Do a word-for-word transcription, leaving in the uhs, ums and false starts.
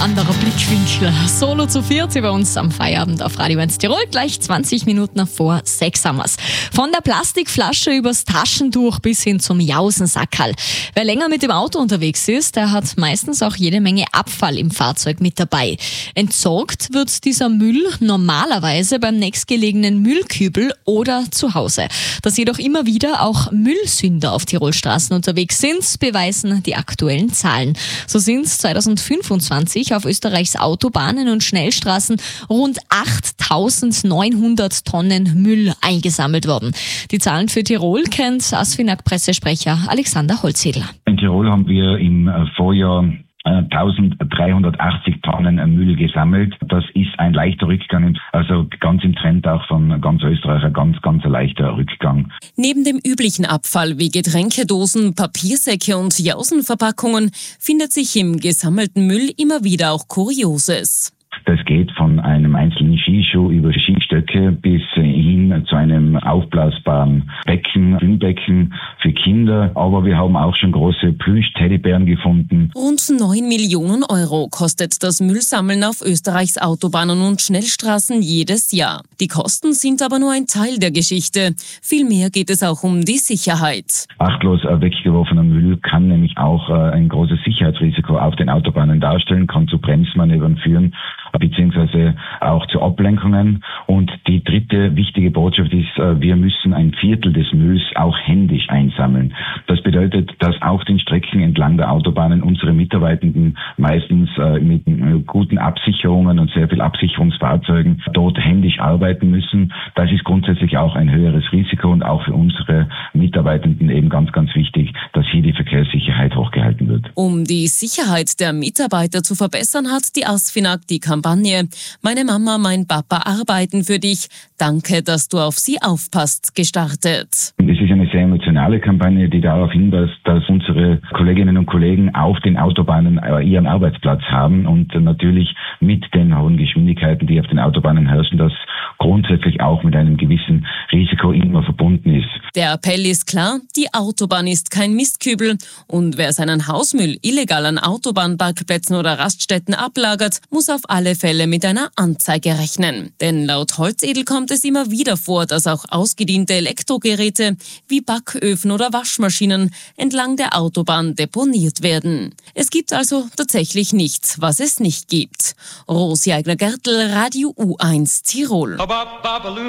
anderer Blickwinkel. Solo zu viert bei uns am Feierabend auf Radio eins Tirol. Gleich zwanzig Minuten vor sechs haben wir's. Von der Plastikflasche übers Taschentuch bis hin zum Jausensackerl. Wer länger mit dem Auto unterwegs ist, der hat meistens auch jede Menge Abfall im Fahrzeug mit dabei. Entsorgt wird dieser Müll normalerweise beim nächstgelegenen Müllkübel oder zu Hause. Dass jedoch immer wieder auch Müllsünder auf Tirolstraßen unterwegs sind, beweisen die aktuellen Zahlen. So sind zweitausendfünfundzwanzig auf Österreichs Autobahnen und Schnellstraßen rund achttausendneunhundert Tonnen Müll eingesammelt worden. Die Zahlen für Tirol kennt ASFINAG-Pressesprecher Alexander Holzedler. In Tirol haben wir im Vorjahr eintausenddreihundertachtzig Tonnen Müll gesammelt. Das ist ein leichter Rückgang, also ganz im Trend auch von ganz Österreich, ein ganz, ganz leichter Rückgang. Neben dem üblichen Abfall wie Getränkedosen, Papiersäcke und Jausenverpackungen findet sich im gesammelten Müll immer wieder auch Kurioses. Das geht von einem einzelnen Skischuh über Skistöcke bis hin zu einem aufblasbaren Becken, Schwimmbecken für Kinder. Aber wir haben auch schon große Plüsch-Teddybären gefunden. Rund neun Millionen Euro kostet das Müllsammeln auf Österreichs Autobahnen und Schnellstraßen jedes Jahr. Die Kosten sind aber nur ein Teil der Geschichte. Vielmehr geht es auch um die Sicherheit. Achtlos weggeworfener Müll kann nämlich auch ein großes Sicherheitsrisiko auf den Autobahnen darstellen, kann zu Bremsmanövern führen, beziehungsweise auch zu Ablenkungen. Und die dritte wichtige Botschaft ist, wir müssen ein Viertel des Mülls auch händisch einsammeln. Das bedeutet, dass auf den Strecken entlang der Autobahnen unsere Mitarbeitenden meistens mit guten Absicherungen und sehr viel Absicherungsfahrzeugen dort händisch arbeiten müssen. Das ist grundsätzlich auch ein höheres Risiko und auch für unsere Mitarbeitenden eben ganz, ganz wichtig, dass hier die Verkehrssicherheit hochgehalten wird. Um die Sicherheit der Mitarbeiter zu verbessern, hat die ASFINAG die Kampagne "Meine Mama, mein Papa arbeiten für dich. Danke, dass du auf sie aufpasst" gestartet. Es ist eine sehr emotionale Kampagne, die darauf hinweist, dass unsere Kolleginnen und Kollegen auf den Autobahnen ihren Arbeitsplatz haben und natürlich mit den hohen Geschwindigkeiten, die auf den Autobahnen herrschen, das grundsätzlich auch mit einem gewissen Risiko immer verbunden ist. Der Appell ist klar, die Autobahn ist kein Mistkübel und wer seinen Hausmüll illegal an Autobahnparkplätzen oder Raststätten ablagert, muss auf alle Fälle mit einer Anzeige rechnen. Denn laut Holzedel kommt es immer wieder vor, dass auch ausgediente Elektrogeräte wie Backöfen oder Waschmaschinen entlang der Autobahn deponiert werden. Es gibt also tatsächlich nichts, was es nicht gibt. Rosi Eigner-Gertl, Radio U eins Tirol.